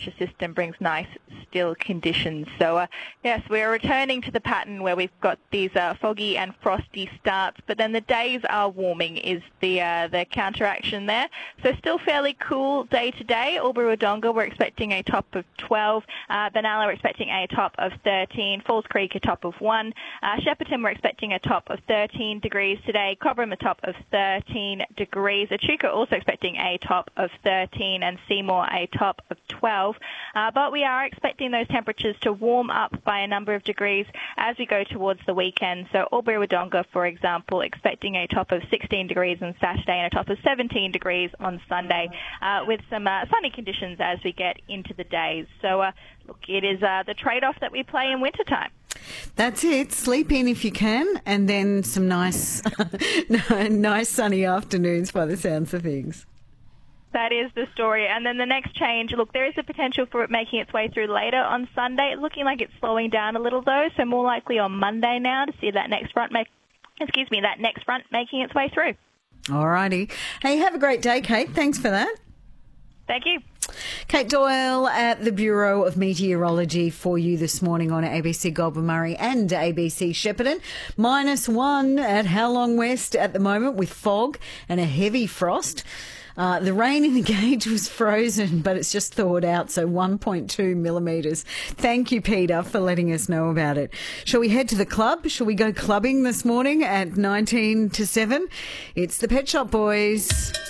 pressure system brings nice still conditions. So yes, we're returning to the pattern where we've got these foggy and frosty starts, but then the days are warming is the counteraction there. So still fairly cool day to day. Albury-Wodonga, we're expecting a top of 12. Benalla, we're expecting a top of 13. Falls Creek, a top of 1. Shepparton, we're expecting a top of 13 degrees today. Cobram, a top of 13 degrees. Echuca also expecting a top of 13, and Seymour a top of 12. But we are expecting those temperatures to warm up by a number of degrees as we go towards the weekend. So Albury-Wodonga, for example, expecting a top of 16 degrees on Saturday and a top of 17 degrees on Sunday, with some sunny conditions as we get into the days. So look, it is the trade-off that we play in wintertime. That's it. Sleep in if you can, and then some nice, nice sunny afternoons by the sounds of things. That is the story. And then the next change, look, there is a potential for it making its way through later on Sunday. It's looking like it's slowing down a little, though, so more likely on Monday now to see that next front making its way through. All righty. Hey, have a great day, Kate. Thanks for that. Thank you. Kate Doyle at the Bureau of Meteorology for you this morning on ABC Goulburn Murray and ABC Shepparton. -1 at Howlong West at the moment with fog and a heavy frost. The rain in the gauge was frozen, but it's just thawed out, so 1.2 millimetres. Thank you, Peter, for letting us know about it. Shall we head to the club? Shall we go clubbing this morning at 19 to 7? It's the Pet Shop Boys.